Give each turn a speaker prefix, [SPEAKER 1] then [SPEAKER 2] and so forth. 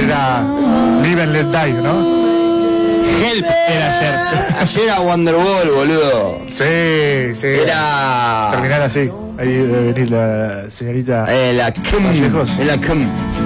[SPEAKER 1] era Live and Let Die, ¿no?
[SPEAKER 2] Help era ayer.
[SPEAKER 3] Ayer era Wonderwall, boludo.
[SPEAKER 1] Sí, sí.
[SPEAKER 3] Era...
[SPEAKER 1] Terminar así. Ahí debe venir la señorita
[SPEAKER 3] La Kim.
[SPEAKER 1] Vallejos.
[SPEAKER 3] La Kim.